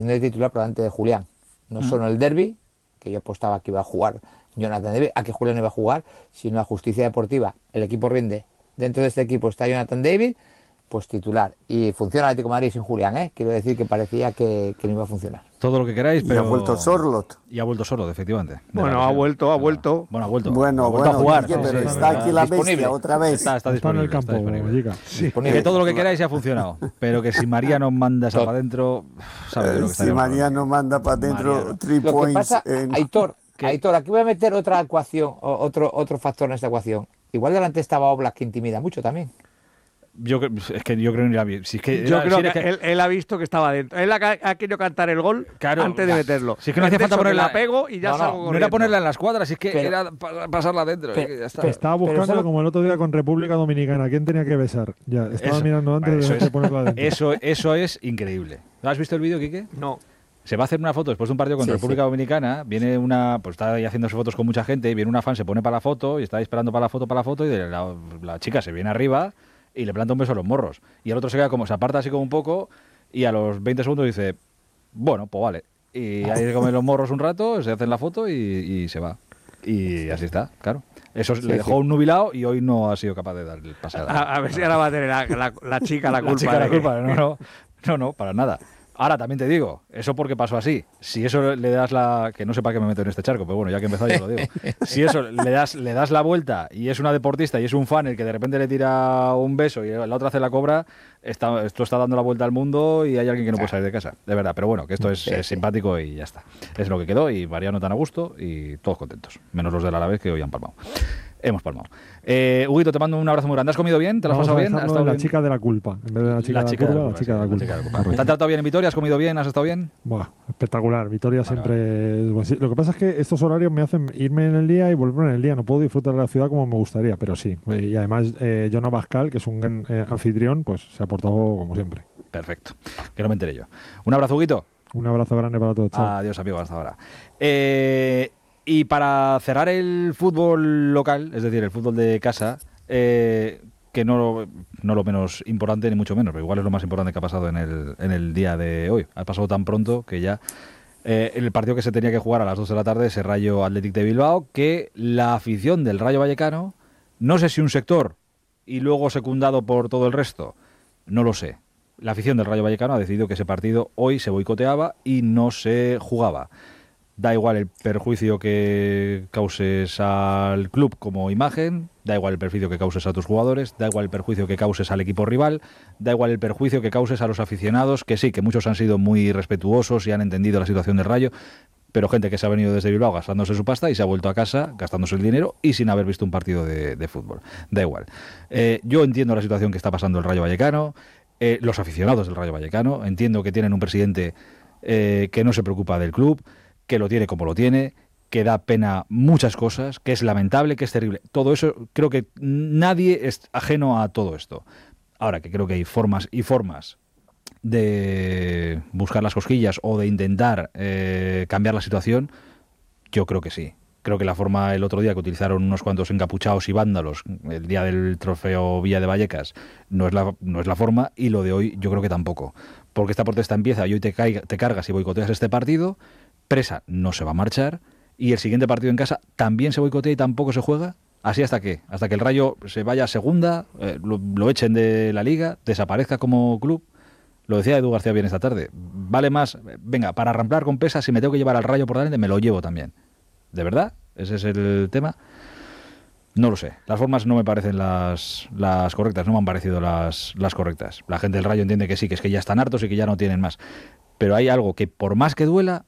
de titular probablemente de Julián. No solo en el derbi, que yo apostaba que iba a jugar Jonathan David, a que Julián iba a jugar, sino a justicia deportiva. El equipo rinde. Dentro de este equipo está Jonathan David, pues titular. Y funciona el Atlético de Madrid sin Julián, ¿eh? Quiero decir que parecía que no iba a funcionar. Todo lo que queráis, Y ha vuelto pero... Sorlot. Y ha vuelto solo, efectivamente. Bueno, ha vuelto. Bueno, ha vuelto. Bueno, ha vuelto a jugar. Quique, Sí, pero sí, está aquí la disponible. bestia otra vez. Está Está disponible. en el campo, está disponible. Jica. Disponible. Que todo lo que queráis ya ha funcionado. Pero que si Mariano manda esa para adentro, ¿sabes de lo que Si estaríamos Mariano manda para adentro Mariano. 3 Lo que points. pasa, Aitor, ¿Qué? Aitor, aquí voy a meter otra ecuación, otro factor en esta ecuación. Igual delante estaba Oblak, que intimida mucho también. Es que yo creo que ni la vi. Si es que Yo era- creo si que era él ha visto que estaba dentro. Él ha querido cantar el gol Claro, antes de meterlo. si es que no hacía Es de falta eso, que ponerla- la pego y ya No, salgo no No corriendo. era ponerla en las cuadras, es que Pero- era pasarla adentro. pero- es que ya está. pero- Estaba buscando eso- como el otro día con República Dominicana. ¿Quién tenía que besar? Ya, estaba Eso. mirando antes Eso de es- ponerla dentro. Eso es increíble. ¿Has visto el vídeo, Quique? No. Se va a hacer una foto después de un partido contra Sí, República sí. Dominicana. Viene una, pues está ahí haciéndose fotos con mucha gente. Viene una fan, se pone para la foto y está ahí esperando para la foto. Y la chica se viene arriba y le planta un beso a los morros. Y el otro se queda como, se aparta así como un poco. Y a los 20 segundos dice, bueno, pues vale. Y ahí se comen los morros un rato, se hacen la foto y se va. Y así está, claro. Eso le dejó un nubilado y hoy no ha sido capaz de dar el pasado. A ver si ahora va a tener la chica la culpa. La chica la de que- culpa. No, para nada. Ahora, también te digo, eso porque pasó así. Si eso le das la... Que no sé para qué me meto en este charco, pero bueno, ya que he empezado ya lo digo. Si eso le das la vuelta y es una deportista y es un fan el que de repente le tira un beso y la otra hace la cobra, esto está dando la vuelta al mundo y hay alguien que no puede salir de casa. De verdad, pero bueno, que esto es simpático y ya está. Es lo que quedó y Mariano tan a gusto y todos contentos. Menos los del Alavés que hoy han palmado. Hemos palmado. Huguito, te mando un abrazo muy grande. ¿Has comido bien? ¿Te lo has Vamos pasado a bien? ¿Has dejarlo estado en la bien? chica de la culpa. En vez de la chica de la curva, la chica de la sí, culpa. ¿Te han Correcto. tratado bien en Vitoria? ¿Has comido bien? ¿Has estado bien? Buah, espectacular. Vitoria siempre. Pues sí, lo que pasa es que estos horarios me hacen irme en el día y volver en el día. No puedo disfrutar de la ciudad como me gustaría, pero sí. Y además, Jonah Pascal, que es un gran anfitrión, pues se ha portado como siempre. Perfecto. Que no me enteré yo. Un abrazo, Huguito. Un abrazo grande para todos. Chao. Adiós, amigo, hasta ahora. Y para cerrar el fútbol local, es decir, el fútbol de casa, que no lo menos importante, ni mucho menos, pero igual es lo más importante que ha pasado en el día de hoy. Ha pasado tan pronto que ya el partido que se tenía que jugar a las 2 de la tarde, ese Rayo Athletic de Bilbao, que la afición del Rayo Vallecano, no sé si un sector y luego secundado por todo el resto, no lo sé. La afición del Rayo Vallecano ha decidido que ese partido hoy se boicoteaba y no se jugaba. Da igual el perjuicio que causes al club como imagen, da igual el perjuicio que causes a tus jugadores, da igual el perjuicio que causes al equipo rival, da igual el perjuicio que causes a los aficionados, que sí, que muchos han sido muy respetuosos y han entendido la situación del Rayo, pero gente que se ha venido desde Bilbao gastándose su pasta y se ha vuelto a casa gastándose el dinero y sin haber visto un partido de fútbol. Da igual. Yo entiendo la situación que está pasando el Rayo Vallecano, los aficionados del Rayo Vallecano, entiendo que tienen un presidente que no se preocupa del club, que lo tiene como lo tiene, que da pena muchas cosas, que es lamentable, que es terrible. Todo eso, creo que nadie es ajeno a todo esto. Ahora que creo que hay formas y formas de buscar las cosquillas o de intentar cambiar la situación, yo creo que sí. Creo que la forma el otro día que utilizaron unos cuantos encapuchados y vándalos el día del trofeo Villa de Vallecas no es la forma, y lo de hoy yo creo que tampoco. Porque esta protesta empieza y hoy te cargas y boicoteas este partido. Presa no se va a marchar y el siguiente partido en casa también se boicotea y tampoco se juega. ¿Así hasta qué? Hasta que el Rayo se vaya a segunda, lo echen de la liga, desaparezca como club. Lo decía Edu García bien esta tarde. Vale más, venga, para ramplar con Presa, si me tengo que llevar al Rayo por delante, me lo llevo también. ¿De verdad? ¿Ese es el tema? No lo sé. Las formas no me parecen las correctas, no me han parecido las correctas. La gente del Rayo entiende que sí, que es que ya están hartos y que ya no tienen más. Pero hay algo que por más que duela,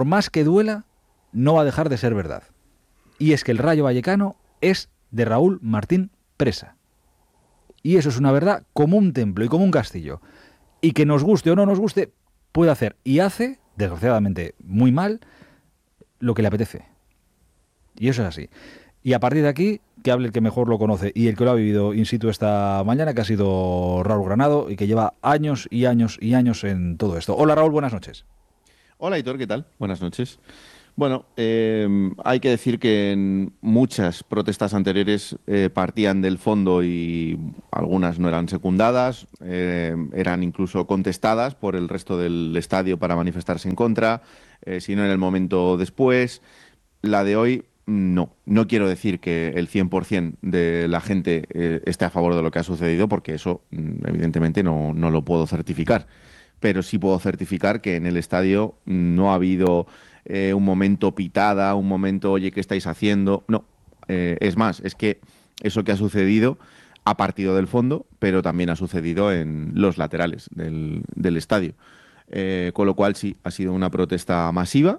no va a dejar de ser verdad. Y es que el Rayo Vallecano es de Raúl Martín Presa. Y eso es una verdad como un templo y como un castillo. Y que nos guste o no nos guste, puede hacer y hace, desgraciadamente muy mal, lo que le apetece. Y eso es así. Y a partir de aquí, que hable el que mejor lo conoce y el que lo ha vivido in situ esta mañana, que ha sido Raúl Granado y que lleva años y años y años en todo esto. Hola Raúl, buenas noches. Hola, Hitor, ¿qué tal? Buenas noches. Bueno, hay que decir que en muchas protestas anteriores partían del fondo y algunas no eran secundadas, eran incluso contestadas por el resto del estadio para manifestarse en contra, sino en el momento después. La de hoy, no. No quiero decir que el 100% de la gente esté a favor de lo que ha sucedido, porque eso evidentemente no lo puedo certificar. Pero sí puedo certificar que en el estadio no ha habido un momento pitada, un momento, oye, ¿qué estáis haciendo? No. Es más, es que eso que ha sucedido ha partido del fondo, pero también ha sucedido en los laterales del estadio. Con lo cual, sí, ha sido una protesta masiva.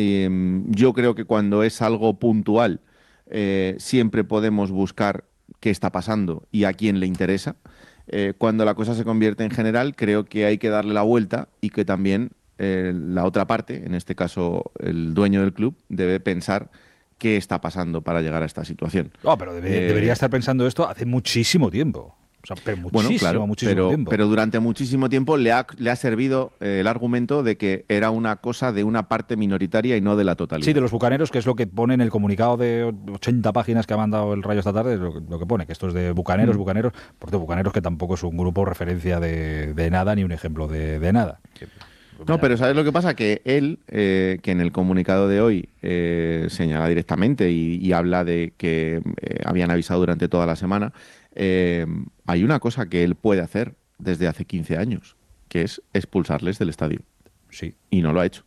Yo creo que cuando es algo puntual, siempre podemos buscar qué está pasando y a quién le interesa. Cuando la cosa se convierte en general, creo que hay que darle la vuelta y que también la otra parte, en este caso el dueño del club, debe pensar qué está pasando para llegar a esta situación. No, pero debería estar pensando esto hace muchísimo tiempo. O sea, pero muchísimo tiempo. Pero durante muchísimo tiempo le ha servido el argumento de que era una cosa de una parte minoritaria y no de la totalidad. Sí, de los bucaneros, que es lo que pone en el comunicado de 80 páginas que ha mandado el Rayo esta tarde, es lo que pone, que esto es de bucaneros, por cierto, bucaneros que tampoco es un grupo referencia de nada ni un ejemplo de nada. No, pero ¿sabes lo que pasa? Que él, que en el comunicado de hoy señala directamente y habla de que habían avisado durante toda la semana, hay una cosa que él puede hacer desde hace 15 años, que es expulsarles del estadio. Sí. Y no lo ha hecho.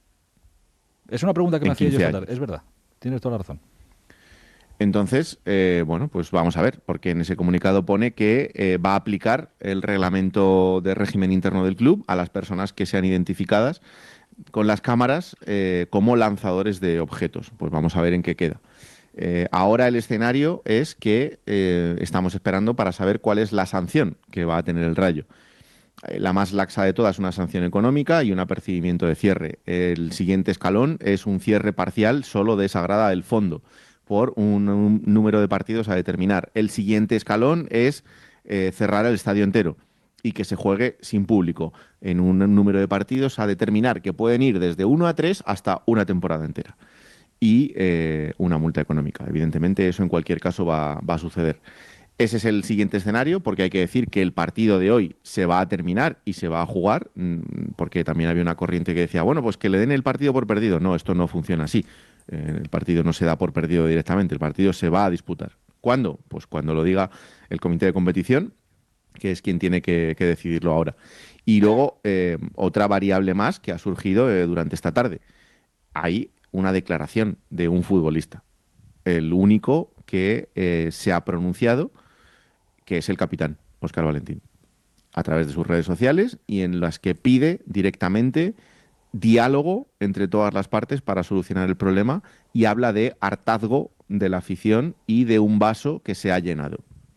Es una pregunta que me hacía yo 15 esta tarde. Es verdad, tienes toda la razón. Entonces, bueno, pues vamos a ver, porque en ese comunicado pone que va a aplicar el reglamento de régimen interno del club a las personas que sean identificadas con las cámaras como lanzadores de objetos. Pues vamos a ver en qué queda. Ahora el escenario es que estamos esperando para saber cuál es la sanción que va a tener el Rayo. La más laxa de todas es una sanción económica y un apercibimiento de cierre. El siguiente escalón es un cierre parcial solo de esa grada del fondo por un número de partidos a determinar. El siguiente escalón es cerrar el estadio entero y que se juegue sin público en un número de partidos a determinar, que pueden ir desde 1 a 3 hasta una temporada entera. Y una multa económica. Evidentemente eso en cualquier caso va a suceder. Ese es el siguiente escenario, porque hay que decir que el partido de hoy se va a terminar y se va a jugar, porque también había una corriente que decía, bueno, pues que le den el partido por perdido. No, esto no funciona así. El partido no se da por perdido directamente, el partido se va a disputar. ¿Cuándo? Pues cuando lo diga el comité de competición, que es quien tiene que decidirlo ahora. Y luego, otra variable más que ha surgido durante esta tarde. Hay una declaración de un futbolista, el único que se ha pronunciado, que es el capitán, Óscar Valentín, a través de sus redes sociales y en las que pide directamente diálogo entre todas las partes para solucionar el problema y habla de hartazgo de la afición y de un vaso que se ha llenado.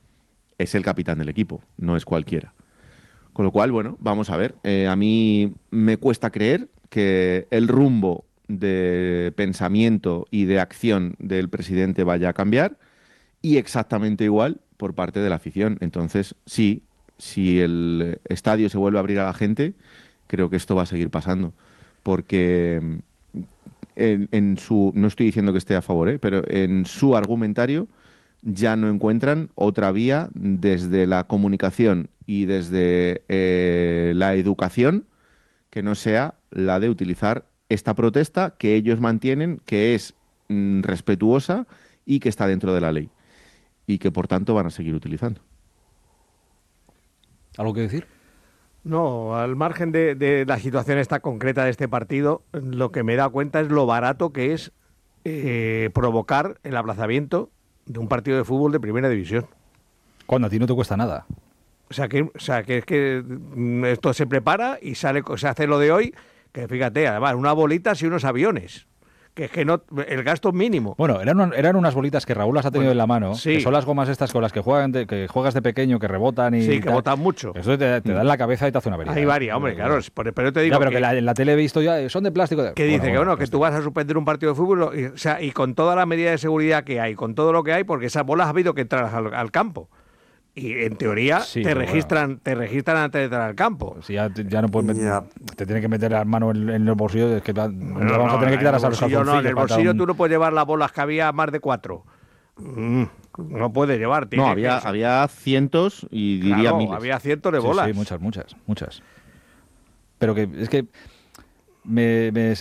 Es el capitán del equipo, no es cualquiera. Con lo cual, bueno, vamos a ver. A mí me cuesta creer que el rumbo de pensamiento y de acción del presidente vaya a cambiar, y exactamente igual por parte de la afición. Entonces, sí, si el estadio se vuelve a abrir a la gente, creo que esto va a seguir pasando. Porque no estoy diciendo que esté a favor, pero en su argumentario ya no encuentran otra vía desde la comunicación y desde la educación que no sea la de utilizar esta protesta que ellos mantienen, que es respetuosa y que está dentro de la ley. Y que, por tanto, van a seguir utilizando. ¿Algo que decir? No, al margen de la situación esta concreta de este partido, lo que me he dado cuenta es lo barato que es provocar el aplazamiento de un partido de fútbol de primera división. Cuando a ti no te cuesta nada. O sea que es que esto se prepara y se hace lo de hoy, que fíjate, además, unas bolitas y unos aviones. Que es que no, el gasto es mínimo. Bueno, eran unas bolitas que Raúl las ha tenido en la mano, sí. Que son las gomas estas con las que juegas de pequeño, que rebotan y sí, que botan mucho. Eso te da en la cabeza y te hace una avería. Hay varias, hombre, claro. Pero te digo pero que en la tele he visto ya, son de plástico. Que dice que tú vas a suspender un partido de fútbol y con toda la medida de seguridad que hay, con todo lo que hay, porque esas bolas ha habido que entrar al campo. y en teoría Sí, te pero registran antes de entrar al campo. Si ya no puedes Ya. te tienen que meter las manos en los bolsillos, es que vamos a tener que quitar en el los bolsillo no, en el calzoncillos para bolsillo un- tú no puedes llevar las bolas que había más de 4. No puedes llevar. No, había cientos y diría Claro, miles. había cientos de Sí, bolas. sí, muchas. Pero que es que me